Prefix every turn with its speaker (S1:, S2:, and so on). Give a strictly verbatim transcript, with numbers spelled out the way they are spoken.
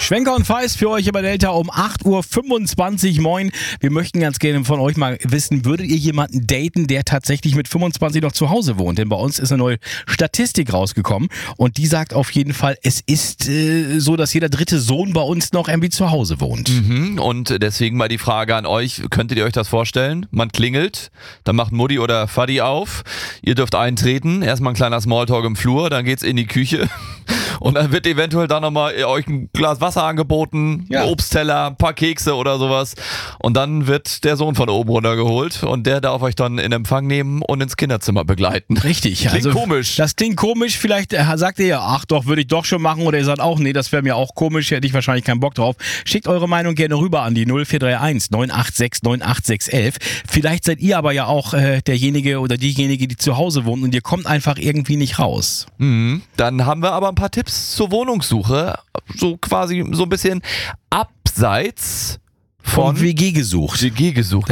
S1: Schwenker und Feist für euch über Delta um acht Uhr fünfundzwanzig. Moin. Wir möchten ganz gerne von euch mal wissen, würdet ihr jemanden daten, der tatsächlich mit fünfundzwanzig noch zu Hause wohnt? Denn bei uns ist eine neue Statistik rausgekommen und die sagt auf jeden Fall, es ist äh, so, dass jeder dritte Sohn bei uns noch irgendwie zu Hause wohnt.
S2: Mhm. Und deswegen mal die Frage an euch, könntet ihr euch das vorstellen? Man klingelt, dann macht Mutti oder Vati auf, ihr dürft eintreten, erstmal ein kleiner Smalltalk im Flur, dann geht's in die Küche. Und dann wird eventuell dann nochmal euch ein Glas Wasser angeboten,
S1: ja.
S2: ein Obstteller, ein paar Kekse oder sowas. Und dann wird der Sohn von oben runtergeholt und der darf euch dann in Empfang nehmen und ins Kinderzimmer begleiten.
S1: Richtig.
S2: Klingt
S1: also,
S2: komisch.
S1: Das klingt komisch. Vielleicht äh, sagt ihr ja, ach doch, würde ich doch schon machen. Oder ihr sagt auch, nee, das wäre mir auch komisch, hätte ich wahrscheinlich keinen Bock drauf. Schickt eure Meinung gerne rüber an die null vier drei eins neun acht sechs neun acht sechs eins eins. Vielleicht seid ihr aber ja auch äh, derjenige oder diejenige, die zu Hause wohnt und ihr kommt einfach irgendwie nicht raus.
S2: Mhm. Dann haben wir aber ein paar Tipps zur Wohnungssuche, so quasi so ein bisschen abseits von
S1: W G gesucht.
S2: W G gesucht.